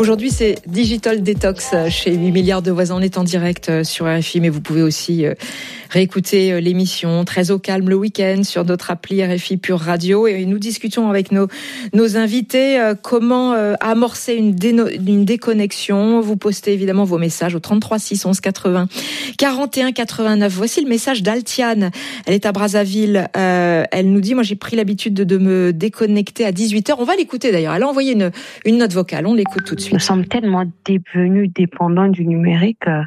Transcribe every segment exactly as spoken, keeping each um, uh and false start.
Aujourd'hui, c'est Digital Detox chez huit milliards de voisins. On est en direct sur R F I, mais vous pouvez aussi réécouter l'émission très au calme le week-end sur notre appli R F I Pure Radio. Et nous discutons avec nos, nos invités comment amorcer une, déno, une déconnexion. Vous postez évidemment vos messages au trente-trois six onze quatre-vingts quarante et un quatre-vingt-neuf. Voici le message d'Altiane. Elle est à Brazzaville. Euh, elle nous dit, moi j'ai pris l'habitude de, de me déconnecter à dix-huit heures. On va l'écouter d'ailleurs. Elle a envoyé une, une note vocale. On l'écoute tout de suite. Nous sommes tellement devenus dépendants du numérique euh,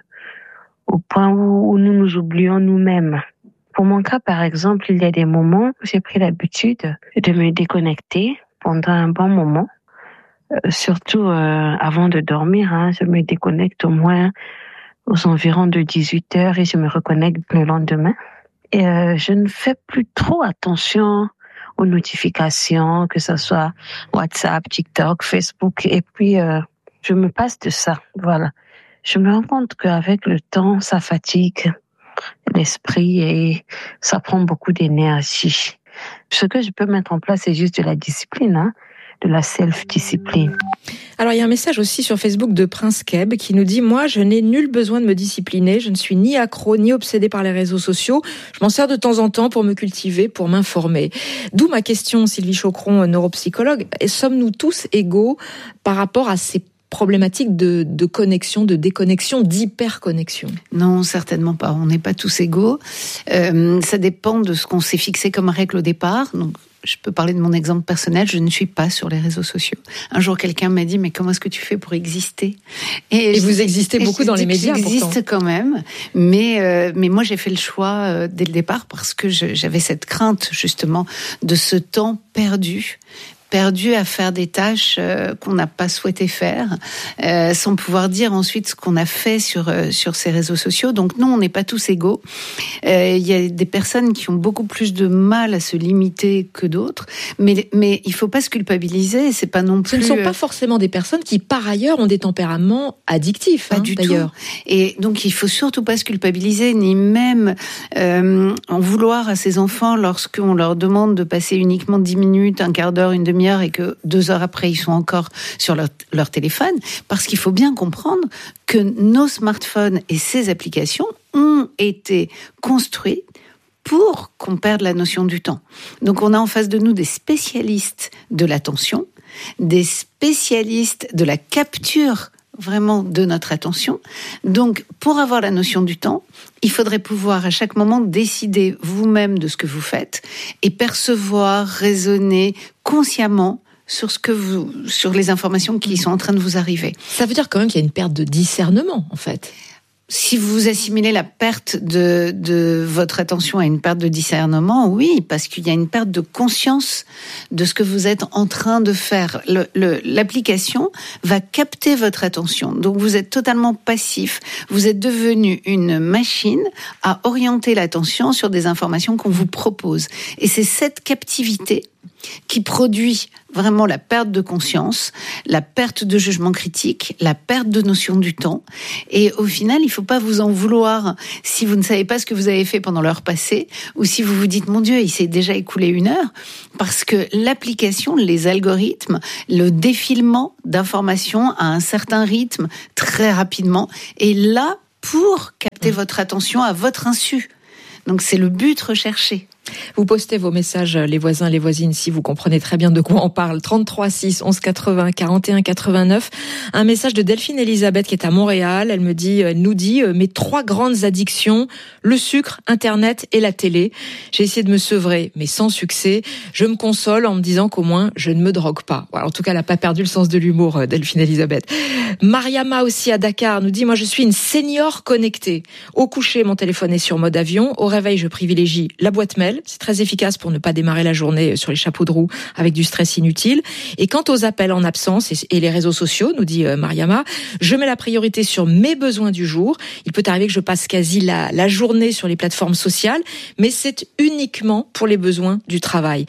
au point où, où nous nous oublions nous-mêmes. Pour mon cas, par exemple, il y a des moments où j'ai pris l'habitude de me déconnecter pendant un bon moment. Euh, surtout euh, avant de dormir, hein, je me déconnecte au moins aux environs de dix-huit heures et je me reconnecte le lendemain. Et euh, je ne fais plus trop attention aux notifications, que ce soit WhatsApp, TikTok, Facebook, et puis euh, je me passe de ça. Voilà. Je me rends compte qu'avec le temps, ça fatigue l'esprit et ça prend beaucoup d'énergie. Ce que je peux mettre en place, c'est juste de la discipline, hein, de la self-discipline. Alors, il y a un message aussi sur Facebook de Prince Keb qui nous dit « Moi, je n'ai nul besoin de me discipliner. Je ne suis ni accro, ni obsédé par les réseaux sociaux. Je m'en sers de temps en temps pour me cultiver, pour m'informer. » D'où ma question, Sylvie Chocron, neuropsychologue. Sommes-nous tous égaux par rapport à ces problématiques de, de connexion, de déconnexion, d'hyperconnexion? Non, certainement pas. On n'est pas tous égaux. Euh, ça dépend de ce qu'on s'est fixé comme règle au départ. Donc, je peux parler de mon exemple personnel, je ne suis pas sur les réseaux sociaux. Un jour, quelqu'un m'a dit, mais comment est-ce que tu fais pour exister ? Et, et vous existez beaucoup dans les médias, pourtant. J'existe quand même, mais, euh, mais moi, j'ai fait le choix euh, dès le départ parce que je, j'avais cette crainte, justement, de ce temps perdu. perdu à faire des tâches euh, qu'on n'a pas souhaité faire, euh, sans pouvoir dire ensuite ce qu'on a fait sur euh, sur ces réseaux sociaux. Donc non, on n'est pas tous égaux. Il euh, y a des personnes qui ont beaucoup plus de mal à se limiter que d'autres, mais mais il faut pas se culpabiliser. C'est pas non plus. Ce ne sont pas forcément des personnes qui, par ailleurs, ont des tempéraments addictifs. Pas hein, du d'ailleurs. tout. Et donc il faut surtout pas se culpabiliser, ni même euh, en vouloir à ses enfants lorsqu'on leur demande de passer uniquement dix minutes, un quart d'heure, une demi et que deux heures après, ils sont encore sur leur, leur téléphone, parce qu'il faut bien comprendre que nos smartphones et ces applications ont été construits pour qu'on perde la notion du temps. Donc on a en face de nous des spécialistes de l'attention, des spécialistes de la capture vraiment de notre attention. Donc, pour avoir la notion du temps, il faudrait pouvoir à chaque moment décider vous-même de ce que vous faites et percevoir, raisonner consciemment sur ce que vous, sur les informations qui sont en train de vous arriver. Ça veut dire quand même qu'il y a une perte de discernement, en fait. Si vous assimilez la perte de, de votre attention à une perte de discernement, oui, parce qu'il y a une perte de conscience de ce que vous êtes en train de faire. Le, le, l'application va capter votre attention. Donc vous êtes totalement passif. Vous êtes devenu une machine à orienter l'attention sur des informations qu'on vous propose. Et c'est cette captivité qui produit vraiment la perte de conscience, la perte de jugement critique, la perte de notion du temps. Et au final, il ne faut pas vous en vouloir si vous ne savez pas ce que vous avez fait pendant l'heure passée ou si vous vous dites « Mon Dieu, il s'est déjà écoulé une heure » parce que l'application, les algorithmes, le défilement d'informations à un certain rythme très rapidement est là pour capter votre attention à votre insu. Donc c'est le but recherché. Vous postez vos messages, les voisins, les voisines, si vous comprenez très bien de quoi on parle. trente-trois six onze quatre-vingts quarante et un quatre-vingt-neuf. Un message de Delphine Elisabeth qui est à Montréal. Elle me dit, elle nous dit, mes trois grandes addictions, le sucre, Internet et la télé. J'ai essayé de me sevrer, mais sans succès. Je me console en me disant qu'au moins, je ne me drogue pas. Voilà, en tout cas, elle n'a pas perdu le sens de l'humour, Delphine Elisabeth. Mariama aussi à Dakar nous dit, moi je suis une senior connectée. Au coucher, mon téléphone est sur mode avion. Au réveil, je privilégie la boîte mail. C'est très efficace pour ne pas démarrer la journée sur les chapeaux de roue avec du stress inutile. Et quant aux appels en absence et les réseaux sociaux, nous dit Mariama, je mets la priorité sur mes besoins du jour. Il peut arriver que je passe quasi la, la journée sur les plateformes sociales, mais c'est uniquement pour les besoins du travail.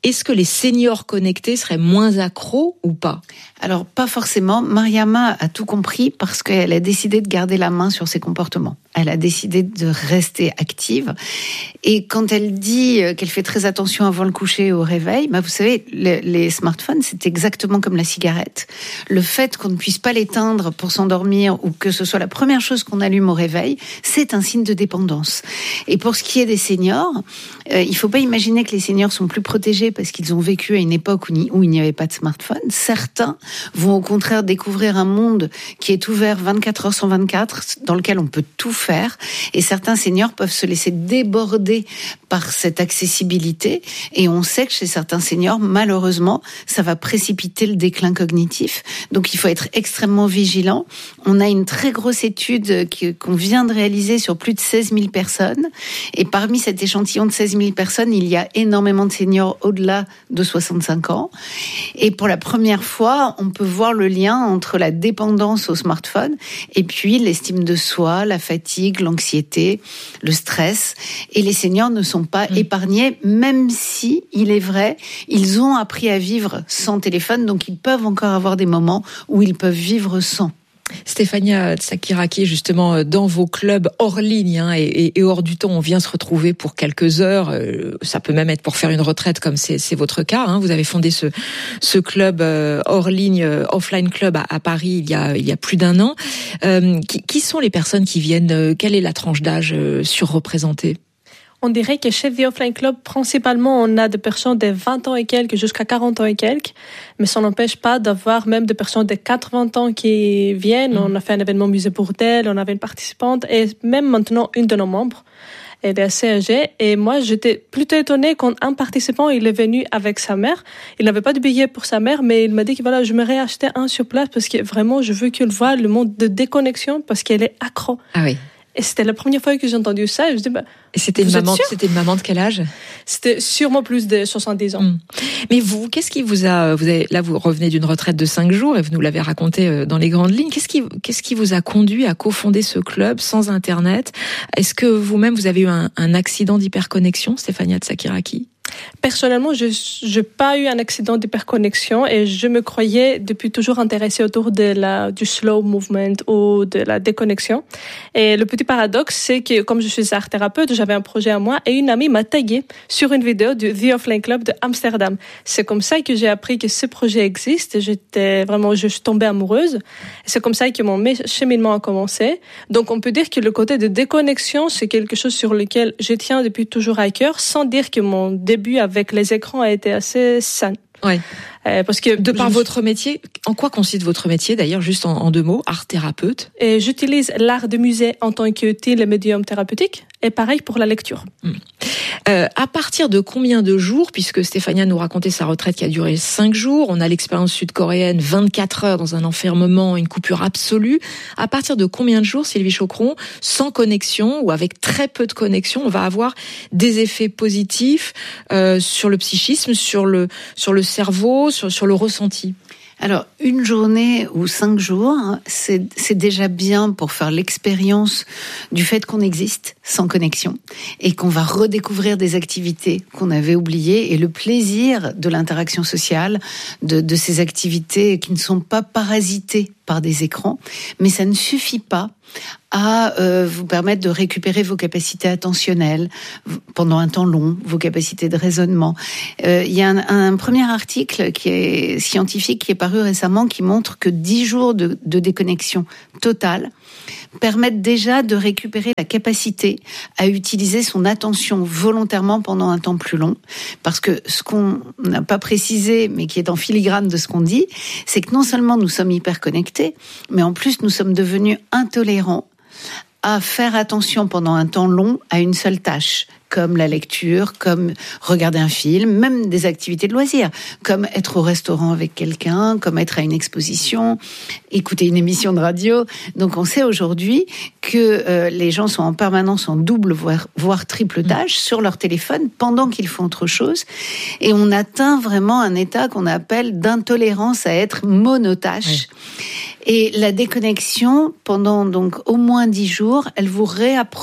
Est-ce que les seniors connectés seraient moins accros ou pas ? Alors, pas forcément. Mariama a tout compris parce qu'elle a décidé de garder la main sur ses comportements. Elle a décidé de rester active. Et quand elle dit qu'elle fait très attention avant le coucher et au réveil, bah vous savez, les, les smartphones, c'est exactement comme la cigarette. Le fait qu'on ne puisse pas l'éteindre pour s'endormir ou que ce soit la première chose qu'on allume au réveil, c'est un signe de dépendance. Et pour ce qui est des seniors, euh, il ne faut pas imaginer que les seniors sont plus protégés parce qu'ils ont vécu à une époque où, où il n'y avait pas de smartphone. Certains vont au contraire découvrir un monde qui est ouvert vingt-quatre heures sur vingt-quatre, dans lequel on peut tout faire. Et certains seniors peuvent se laisser déborder par cette accessibilité. Et on sait que chez certains seniors, malheureusement, ça va précipiter le déclin cognitif. Donc il faut être extrêmement vigilant. On a une très grosse étude qu'on vient de réaliser sur plus de seize mille personnes. Et parmi cet échantillon de seize mille personnes, il y a énormément de seniors au-delà de soixante-cinq ans. Et pour la première fois, on peut voir le lien entre la dépendance au smartphone et puis l'estime de soi, la fatigue, l'anxiété, le stress. Et les seniors ne sont pas mmh. épargnés, même si, il est vrai, ils ont appris à vivre sans téléphone, donc ils peuvent encore avoir des moments où ils peuvent vivre sans. Stéphania Tsakiraki, justement, dans vos clubs hors ligne hein, et, et hors du temps, on vient se retrouver pour quelques heures. Euh, ça peut même être pour faire une retraite, comme c'est, c'est votre cas. Hein. Vous avez fondé ce, ce club euh, hors ligne, euh, offline club à, à Paris il y a, il y a plus d'un an. Euh, qui, qui sont les personnes qui viennent euh, Quelle est la tranche d'âge euh, surreprésentée ? On dirait que chez The Offline Club, principalement, on a des personnes de vingt ans et quelques jusqu'à quarante ans et quelques. Mais ça n'empêche pas d'avoir même des personnes de quatre-vingts ans qui viennent. Mmh. On a fait un événement musée Bourdelle, on avait une participante et même maintenant une de nos membres. Elle est assez âgée. Et moi, j'étais plutôt étonnée quand un participant, il est venu avec sa mère. Il n'avait pas de billet pour sa mère, mais il m'a dit que voilà, je m'aurais acheté un sur place parce que vraiment, je veux qu'elle voie le monde de déconnexion parce qu'elle est accro. Ah oui. Et c'était la première fois que j'ai entendu ça. Et je dis, bah, et c'était une maman, c'était une maman de quel âge ? C'était sûrement plus de soixante-dix ans. Mmh. Mais vous, qu'est-ce qui vous a, vous avez, là, vous revenez d'une retraite de cinq jours et vous nous l'avez raconté dans les grandes lignes. Qu'est-ce qui, qu'est-ce qui vous a conduit à cofonder ce club sans Internet ? Est-ce que vous-même, vous avez eu un, un accident d'hyperconnexion, Stéphania Tsakiraki ? Personnellement, je n'ai pas eu un accident d'hyperconnexion et je me croyais depuis toujours intéressée autour de la, du slow movement ou de la déconnexion. Et le petit paradoxe, c'est que comme je suis art thérapeute, j'avais un projet à moi et une amie m'a tagué sur une vidéo du The Offline Club de Amsterdam. C'est comme ça que j'ai appris que ce projet existe. J'étais vraiment, je suis tombée amoureuse. C'est comme ça que mon cheminement a commencé. Donc, on peut dire que le côté de déconnexion, c'est quelque chose sur lequel je tiens depuis toujours à cœur, sans dire que mon début avec les écrans a été assez sain. Ouais. Euh, parce que de par je... votre métier, en quoi consiste votre métier d'ailleurs, juste en, en deux mots, art thérapeute ? Et j'utilise l'art de musée en tant qu'outil, le médium thérapeutique, et pareil pour la lecture. Mmh. Euh, à partir de combien de jours, puisque Stéphania nous racontait sa retraite qui a duré cinq jours, on a l'expérience sud-coréenne, vingt-quatre heures dans un enfermement, une coupure absolue. À partir de combien de jours, Sylvie Choqueron, sans connexion ou avec très peu de connexion, on va avoir des effets positifs euh, sur le psychisme, sur le sur le cerveau, sur sur le ressenti? Alors, une journée ou cinq jours, c'est, c'est déjà bien pour faire l'expérience du fait qu'on existe sans connexion et qu'on va redécouvrir des activités qu'on avait oubliées et le plaisir de l'interaction sociale, de, de ces activités qui ne sont pas parasitées par des écrans. Mais ça ne suffit pas à euh, vous permettre de récupérer vos capacités attentionnelles pendant un temps long, vos capacités de raisonnement. Euh, il y a un, un premier article qui est scientifique qui est paru récemment qui montre que dix jours de, de déconnexion totale permettent déjà de récupérer la capacité à utiliser son attention volontairement pendant un temps plus long. Parce que ce qu'on n'a pas précisé, mais qui est en filigrane de ce qu'on dit, c'est que non seulement nous sommes hyper connectés, mais en plus nous sommes devenus intolérants à faire attention pendant un temps long à une seule tâche, comme la lecture, comme regarder un film, même des activités de loisirs, comme être au restaurant avec quelqu'un, comme être à une exposition, écouter une émission de radio. Donc on sait aujourd'hui que euh, les gens sont en permanence en double, voire, voire triple tâche sur leur téléphone pendant qu'ils font autre chose. Et on atteint vraiment un état qu'on appelle d'intolérance à être monotâche. Oui. Et la déconnexion, pendant donc au moins dix jours, elle vous réapprend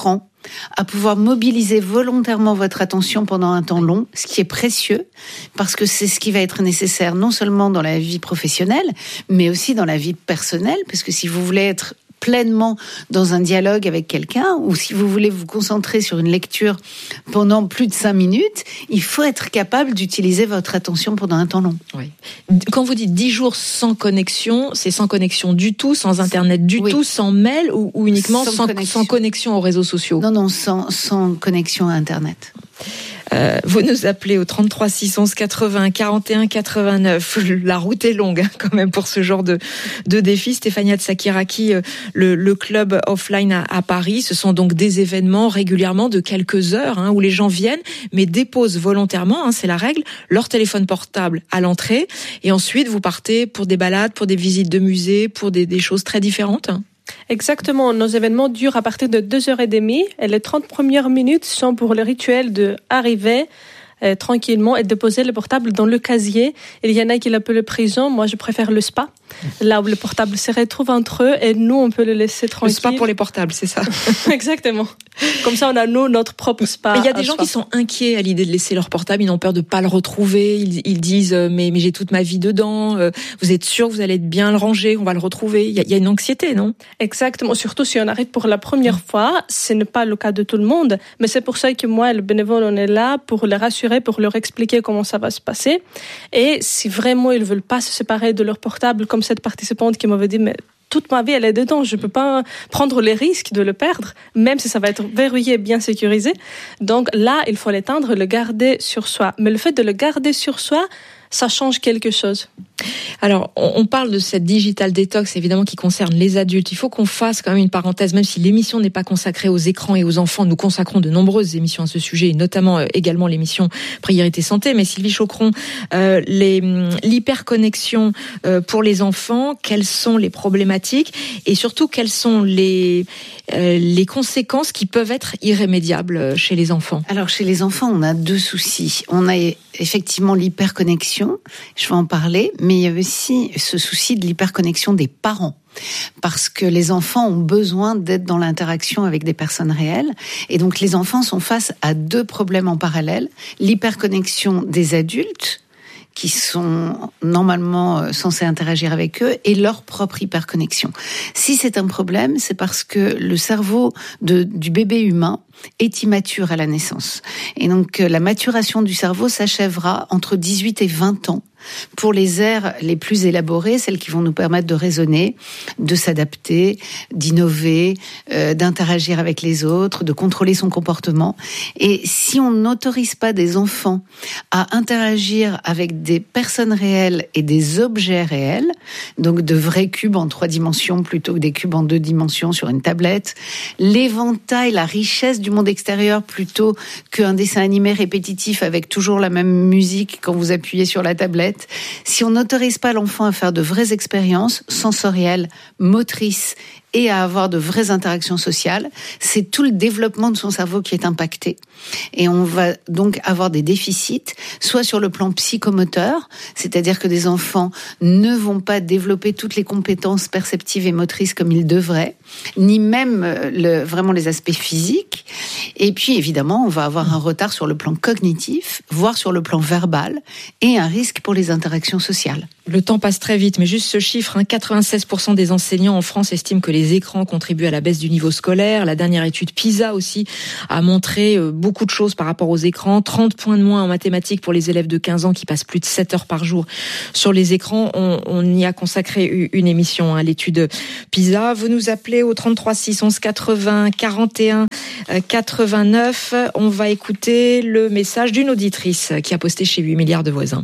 à pouvoir mobiliser volontairement votre attention pendant un temps long, ce qui est précieux, parce que c'est ce qui va être nécessaire non seulement dans la vie professionnelle, mais aussi dans la vie personnelle, parce que si vous voulez être pleinement dans un dialogue avec quelqu'un, ou si vous voulez vous concentrer sur une lecture pendant plus de cinq minutes, il faut être capable d'utiliser votre attention pendant un temps long. Oui. Quand vous dites dix jours sans connexion, c'est sans connexion du tout, sans Internet du oui. tout, sans mail, ou, ou uniquement sans, sans, connexion. sans connexion aux réseaux sociaux? Non, non, sans, sans connexion à Internet. Euh, vous nous appelez au trente-trois six onze quatre-vingts quarante et un quatre-vingt-neuf. La route est longue hein, quand même pour ce genre de, de défi. Stéphania Tsakiraki, le, le club offline à, à Paris, ce sont donc des événements régulièrement de quelques heures hein, où les gens viennent mais déposent volontairement, hein, c'est la règle, leur téléphone portable à l'entrée et ensuite vous partez pour des balades, pour des visites de musées, pour des, des choses très différentes. Exactement. Nos événements durent à partir de deux heures trente et les trente premières minutes sont pour le rituel de arriver euh, tranquillement et déposer le portable dans le casier. Il y en a qui l'appellent prison. Moi, je préfère le spa. Là où le portable se retrouve entre eux et nous, on peut le laisser tranquille. Le spa pour les portables, c'est ça. Exactement. Comme ça, on a nous, notre propre spa. Mais il y a des gens spa. qui sont inquiets à l'idée de laisser leur portable. Ils ont peur de pas le retrouver. Ils, ils disent, mais, mais j'ai toute ma vie dedans. Vous êtes sûr que vous allez bien le ranger? On va le retrouver. Il y a, il y a une anxiété, non? Exactement. Surtout si on arrive pour la première mmh. fois. Ce n'est pas le cas de tout le monde. Mais c'est pour ça que moi, le bénévole, on est là pour les rassurer, pour leur expliquer comment ça va se passer. Et si vraiment ils veulent pas se séparer de leur portable, comme cette participante qui m'avait dit, mais toute ma vie, elle est dedans. Je peux pas prendre les risques de le perdre, même si ça va être verrouillé, bien sécurisé. Donc là, il faut l'éteindre, le garder sur soi. Mais le fait de le garder sur soi, ça change quelque chose. Alors, on parle de cette digital detox, évidemment, qui concerne les adultes. Il faut qu'on fasse quand même une parenthèse, même si l'émission n'est pas consacrée aux écrans et aux enfants. Nous consacrons de nombreuses émissions à ce sujet, et notamment euh, également l'émission Priorité Santé. Mais Sylvie Choqueron, euh, les, l'hyperconnexion euh, pour les enfants, quelles sont les problématiques et surtout quelles sont les, euh, les conséquences qui peuvent être irrémédiables chez les enfants? Alors, chez les enfants, on a deux soucis. On a effectivement l'hyperconnexion, je vais en parler, mais il y a aussi ce souci de l'hyperconnexion des parents. Parce que les enfants ont besoin d'être dans l'interaction avec des personnes réelles. Et donc, les enfants sont face à deux problèmes en parallèle. L'hyperconnexion des adultes, qui sont normalement censés interagir avec eux, et leur propre hyperconnexion. Si c'est un problème, c'est parce que le cerveau de, du bébé humain est immature à la naissance. Et donc, la maturation du cerveau s'achèvera entre dix-huit et vingt ans. Pour les aires les plus élaborées, celles qui vont nous permettre de raisonner, de s'adapter, d'innover, euh, d'interagir avec les autres, de contrôler son comportement. Et si on n'autorise pas des enfants à interagir avec des personnes réelles et des objets réels, donc de vrais cubes en trois dimensions plutôt que des cubes en deux dimensions sur une tablette, l'éventail, la richesse du monde extérieur plutôt qu'un dessin animé répétitif avec toujours la même musique quand vous appuyez sur la tablette, si on n'autorise pas l'enfant à faire de vraies expériences sensorielles, motrices et à avoir de vraies interactions sociales, c'est tout le développement de son cerveau qui est impacté. Et on va donc avoir des déficits, soit sur le plan psychomoteur, c'est-à-dire que des enfants ne vont pas développer toutes les compétences perceptives et motrices comme ils devraient, ni même le, vraiment les aspects physiques. Et puis, évidemment, on va avoir un retard sur le plan cognitif, voire sur le plan verbal, et un risque pour les interactions sociales. Le temps passe très vite, mais juste ce chiffre, hein, quatre-vingt-seize pour cent des enseignants en France estiment que les écrans contribuent à la baisse du niveau scolaire. La dernière étude PISA aussi a montré beaucoup de choses par rapport aux écrans. trente points de moins en mathématiques pour les élèves de quinze ans qui passent plus de sept heures par jour sur les écrans. On, on y a consacré une émission à hein, l'étude PISA. Vous nous appelez au trente-trois six onze quatre-vingts quarante et un quatre-vingt-neuf. On va écouter le message d'une auditrice qui a posté chez huit milliards de voisins.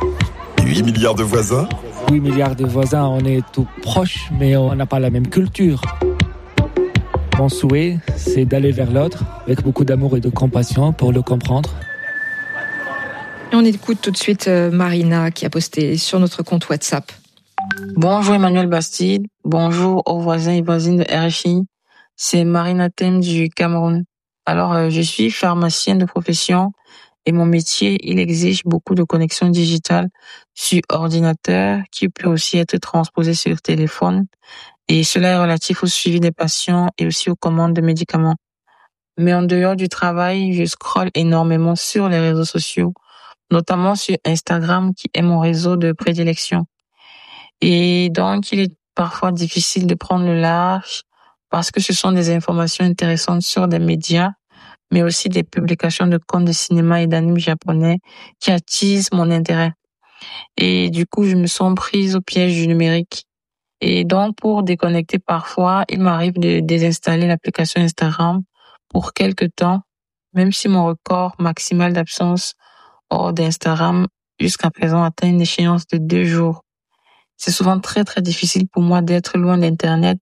huit milliards de voisins huit milliards de voisins, on est tout proches, mais on n'a pas la même culture. Mon souhait, c'est d'aller vers l'autre avec beaucoup d'amour et de compassion pour le comprendre. Et on écoute tout de suite Marina qui a posté sur notre compte WhatsApp. Bonjour Emmanuel Bastide, bonjour aux voisins et voisines de R F I. C'est Marina Thème du Cameroun. Alors, je suis pharmacienne de profession. Et mon métier, il exige beaucoup de connexion digitale sur ordinateur, qui peut aussi être transposé sur téléphone. Et cela est relatif au suivi des patients et aussi aux commandes de médicaments. Mais en dehors du travail, je scrolle énormément sur les réseaux sociaux, notamment sur Instagram, qui est mon réseau de prédilection. Et donc, il est parfois difficile de prendre le large parce que ce sont des informations intéressantes sur des médias, mais aussi des publications de comptes de cinéma et d'animes japonais qui attisent mon intérêt. Et du coup, je me sens prise au piège du numérique. Et donc, pour déconnecter parfois, il m'arrive de désinstaller l'application Instagram pour quelque temps, même si mon record maximal d'absence hors d'Instagram jusqu'à présent atteint une échéance de deux jours. C'est souvent très très difficile pour moi d'être loin d'Internet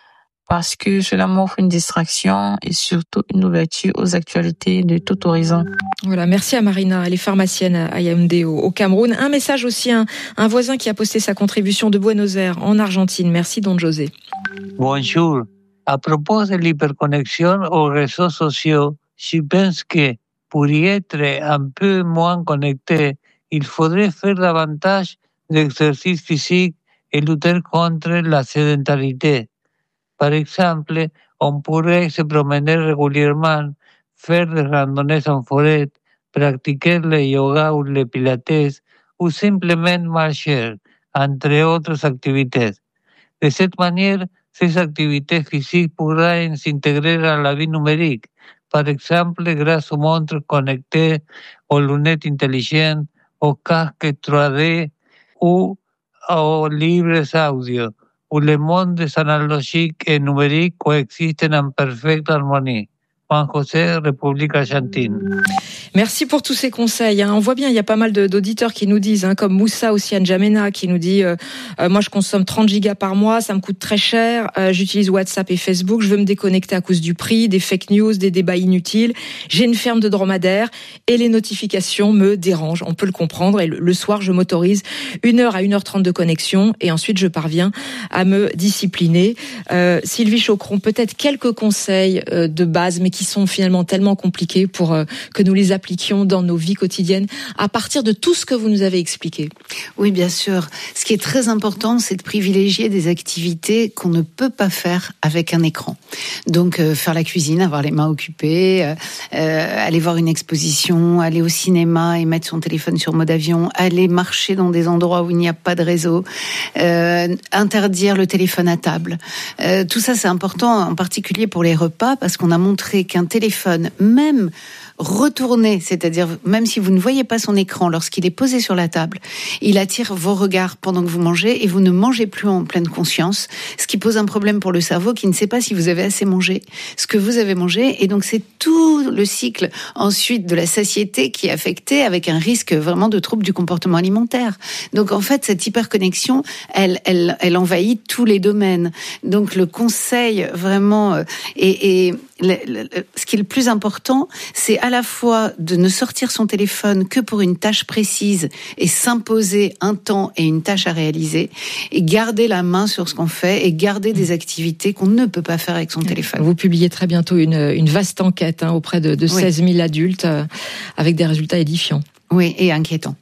parce que cela m'offre une distraction et surtout une ouverture aux actualités de tout horizon. Voilà, merci à Marina, elle est pharmacienne à Yaoundé au, au Cameroun. Un message aussi, un, un voisin qui a posté sa contribution de Buenos Aires en Argentine. Merci Don José. Bonjour. À propos de l'hyperconnexion aux réseaux sociaux, je pense que pour y être un peu moins connecté, il faudrait faire davantage d'exercice physique et lutter contre la sédentarité. Par exemple, on pourrait se promener régulièrement, faire des randonnées en forêt, pratiquer le yoga ou le pilates, ou simplement marcher, entre autres activités. De cette manière, ces activités physiques pourraient s'intégrer à la vie numérique, par exemple grâce aux montres connectées, aux lunettes intelligentes, aux casques trois D ou aux livres audio, où les mondes analogiques et numériques coexistent en parfaite harmonie. Juan José, République argentine. Merci pour tous ces conseils. On voit bien, il y a pas mal d'auditeurs qui nous disent, hein, comme Moussa aussi N'Djamena qui nous dit euh, euh, moi je consomme trente gigas par mois, ça me coûte très cher, euh, j'utilise WhatsApp et Facebook, je veux me déconnecter à cause du prix, des fake news, des débats inutiles. J'ai une ferme de dromadaires et les notifications me dérangent. On peut le comprendre. Et le, le soir, je m'autorise une heure à une heure trente de connexion et ensuite je parviens à me discipliner. Euh, Sylvie Chocron, peut-être quelques conseils euh, de base, mais qui sont finalement tellement compliqués pour euh, que nous les appliquions dans nos vies quotidiennes à partir de tout ce que vous nous avez expliqué. Oui, bien sûr. Ce qui est très important, c'est de privilégier des activités qu'on ne peut pas faire avec un écran. Donc, euh, faire la cuisine, avoir les mains occupées, euh, euh, aller voir une exposition, aller au cinéma et mettre son téléphone sur mode avion, aller marcher dans des endroits où il n'y a pas de réseau, euh, interdire le téléphone à table. Euh, tout ça, c'est important, en particulier pour les repas, parce qu'on a montré qu'un téléphone, même retourné, c'est-à-dire même si vous ne voyez pas son écran lorsqu'il est posé sur la table, il attire vos regards pendant que vous mangez et vous ne mangez plus en pleine conscience, ce qui pose un problème pour le cerveau qui ne sait pas si vous avez assez mangé, ce que vous avez mangé, et donc c'est tout le cycle ensuite de la satiété qui est affecté avec un risque vraiment de trouble du comportement alimentaire. Donc en fait, cette hyperconnexion, elle, elle, elle envahit tous les domaines. Donc le conseil vraiment, et, et le, le, ce qui est le plus important, c'est à la fois de ne sortir son téléphone que pour une tâche précise et s'imposer un temps et une tâche à réaliser, et garder la main sur ce qu'on fait et garder des activités qu'on ne peut pas faire avec son téléphone. Vous publiez très bientôt une, une vaste enquête hein, auprès de, de seize mille oui. adultes euh, avec des résultats édifiants. Oui, et inquiétants.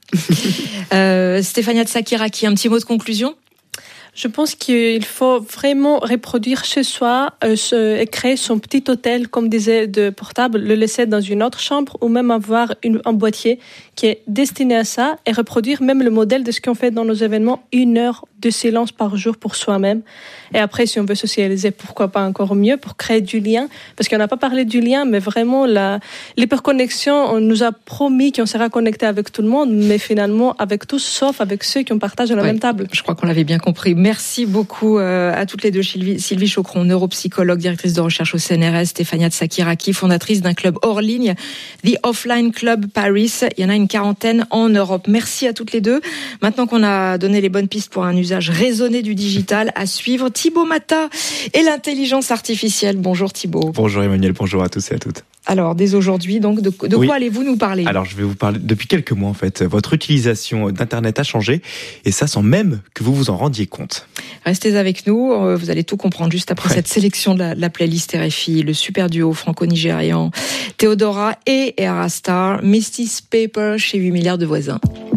euh, Stéphania Tsakiraki, un petit mot de conclusion ? Je pense qu'il faut vraiment reproduire chez soi euh, et créer son petit hôtel, comme disait, de portable, le laisser dans une autre chambre ou même avoir une, un boîtier qui est destiné à ça et reproduire même le modèle de ce qu'on fait dans nos événements, une heure de silence par jour pour soi-même. Et après, si on veut socialiser, pourquoi pas encore mieux pour créer du lien, parce qu'on n'a pas parlé du lien, mais vraiment la, l'hyperconnexion, on nous a promis qu'on sera connecté avec tout le monde, mais finalement avec tous, sauf avec ceux qui partagent la ouais, même table. Je crois qu'on l'avait bien compris. Merci beaucoup à toutes les deux. Sylvie, Sylvie Chocron, neuropsychologue, directrice de recherche au C N R S, Stéphania Tsakiraki, fondatrice d'un club hors ligne, The Offline Club Paris. Il y en a une quarantaine en Europe. Merci à toutes les deux. Maintenant qu'on a donné les bonnes pistes pour un usage raisonné du digital, à suivre Thibaut Mata et l'intelligence artificielle. Bonjour Thibaut. Bonjour Emmanuel, bonjour à tous et à toutes. Alors, dès aujourd'hui, donc, de, de oui. quoi allez-vous nous parler ? Alors, je vais vous parler, depuis quelques mois, en fait, votre utilisation d'Internet a changé, et ça sans même que vous vous en rendiez compte. Restez avec nous, vous allez tout comprendre juste après ouais. cette sélection de la, de la playlist R F I, le super duo franco-nigérian Théodora et Era Star, Misty's Paper chez huit milliards de voisins.